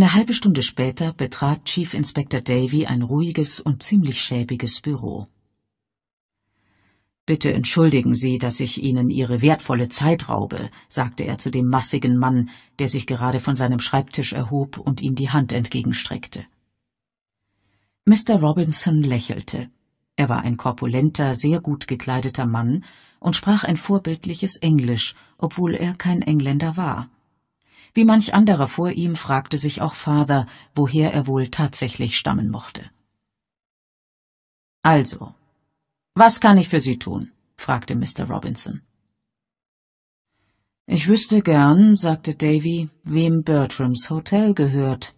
Eine halbe Stunde später betrat Chief Inspector Davy ein ruhiges und ziemlich schäbiges Büro. »Bitte entschuldigen Sie, dass ich Ihnen Ihre wertvolle Zeit raube«, sagte er zu dem massigen Mann, der sich gerade von seinem Schreibtisch erhob und ihm die Hand entgegenstreckte. Mr. Robinson lächelte. Er war ein korpulenter, sehr gut gekleideter Mann und sprach ein vorbildliches Englisch, obwohl er kein Engländer war. Wie manch anderer vor ihm fragte sich auch Father, woher er wohl tatsächlich stammen mochte. »Also, was kann ich für Sie tun?« fragte Mr. Robinson. »Ich wüsste gern«, sagte Davy, »wem Bertrams Hotel gehört.«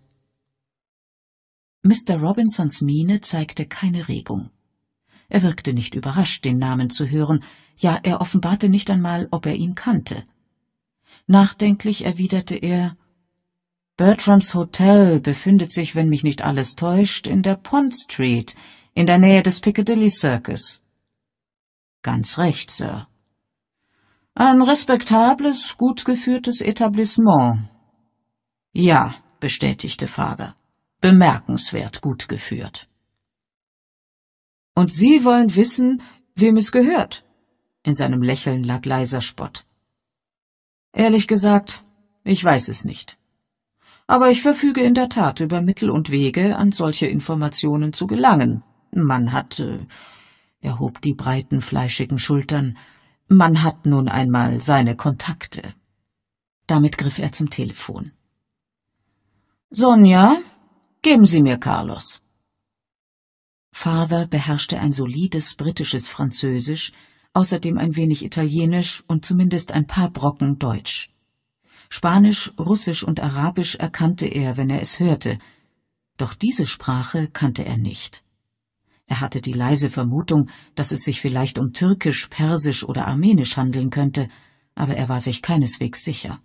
Mr. Robinsons Miene zeigte keine Regung. Er wirkte nicht überrascht, den Namen zu hören, ja, er offenbarte nicht einmal, ob er ihn kannte. Nachdenklich erwiderte er, »Bertrams Hotel befindet sich, wenn mich nicht alles täuscht, in der Pont Street, in der Nähe des Piccadilly Circus.« »Ganz recht, Sir.« »Ein respektables, gut geführtes Etablissement.« »Ja«, bestätigte Father, »bemerkenswert gut geführt.« »Und Sie wollen wissen, wem es gehört?« In seinem Lächeln lag leiser Spott. »Ehrlich gesagt, ich weiß es nicht. Aber ich verfüge in der Tat über Mittel und Wege, an solche Informationen zu gelangen. Man hat, er hob die breiten, fleischigen Schultern, man hat nun einmal seine Kontakte.« Damit griff er zum Telefon. »Sonja, geben Sie mir Carlos.« Father beherrschte ein solides britisches Französisch, außerdem ein wenig Italienisch und zumindest ein paar Brocken Deutsch. Spanisch, Russisch und Arabisch erkannte er, wenn er es hörte, doch diese Sprache kannte er nicht. Er hatte die leise Vermutung, dass es sich vielleicht um Türkisch, Persisch oder Armenisch handeln könnte, aber er war sich keineswegs sicher.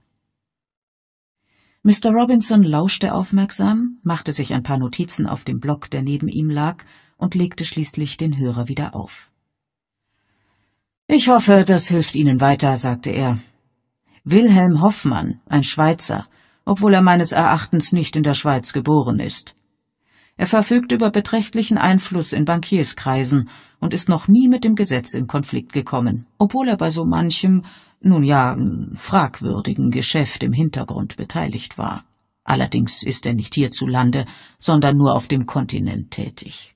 Mr. Robinson lauschte aufmerksam, machte sich ein paar Notizen auf dem Block, der neben ihm lag, und legte schließlich den Hörer wieder auf. »Ich hoffe, das hilft Ihnen weiter«, sagte er. »Wilhelm Hoffmann, ein Schweizer, obwohl er meines Erachtens nicht in der Schweiz geboren ist. Er verfügt über beträchtlichen Einfluss in Bankierskreisen und ist noch nie mit dem Gesetz in Konflikt gekommen, obwohl er bei so manchem, nun ja, fragwürdigen Geschäft im Hintergrund beteiligt war. Allerdings ist er nicht hierzulande, sondern nur auf dem Kontinent tätig.«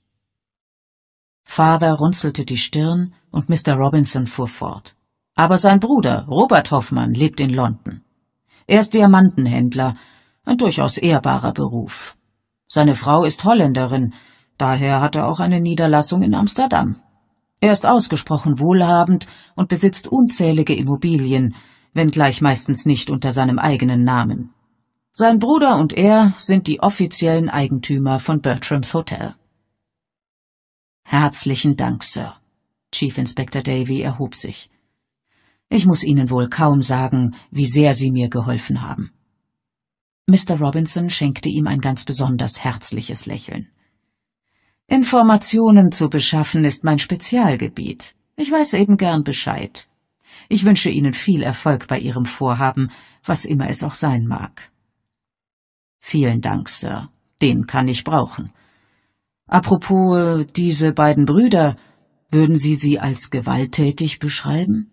Father runzelte die Stirn und Mr. Robinson fuhr fort. »Aber sein Bruder, Robert Hoffmann, lebt in London. Er ist Diamantenhändler, ein durchaus ehrbarer Beruf. Seine Frau ist Holländerin, daher hat er auch eine Niederlassung in Amsterdam. Er ist ausgesprochen wohlhabend und besitzt unzählige Immobilien, wenngleich meistens nicht unter seinem eigenen Namen. Sein Bruder und er sind die offiziellen Eigentümer von Bertrams Hotel.« »Herzlichen Dank, Sir.« Chief Inspector Davy erhob sich. »Ich muss Ihnen wohl kaum sagen, wie sehr Sie mir geholfen haben.« Mr. Robinson schenkte ihm ein ganz besonders herzliches Lächeln. »Informationen zu beschaffen ist mein Spezialgebiet. Ich weiß eben gern Bescheid. Ich wünsche Ihnen viel Erfolg bei Ihrem Vorhaben, was immer es auch sein mag.« »Vielen Dank, Sir. Den kann ich brauchen. Apropos, diese beiden Brüder, würden Sie sie als gewalttätig beschreiben?«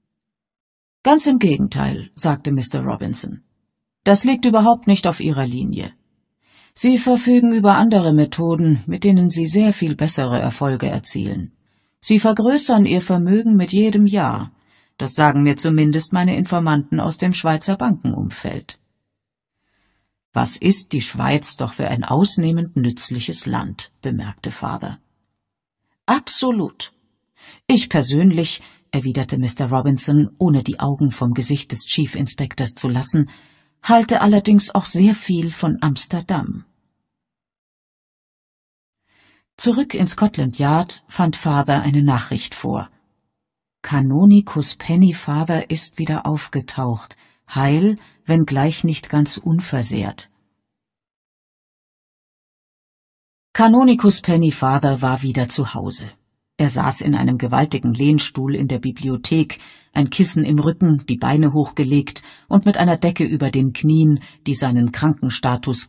»Ganz im Gegenteil«, sagte Mr. Robinson. »Das liegt überhaupt nicht auf Ihrer Linie. Sie verfügen über andere Methoden, mit denen Sie sehr viel bessere Erfolge erzielen. Sie vergrößern Ihr Vermögen mit jedem Jahr. Das sagen mir zumindest meine Informanten aus dem Schweizer Bankenumfeld.« »Was ist die Schweiz doch für ein ausnehmend nützliches Land«, bemerkte Father. »Absolut. Ich persönlich«, erwiderte Mr. Robinson, ohne die Augen vom Gesicht des Chief Inspectors zu lassen, »halte allerdings auch sehr viel von Amsterdam.« Zurück in Scotland Yard fand Father eine Nachricht vor. »Canonicus Pennyfather ist wieder aufgetaucht, heil, wenngleich nicht ganz unversehrt.« Canonicus Pennyfather war wieder zu Hause. Er saß in einem gewaltigen Lehnstuhl in der Bibliothek, ein Kissen im Rücken, die Beine hochgelegt und mit einer Decke über den Knien, die seinen Krankenstatus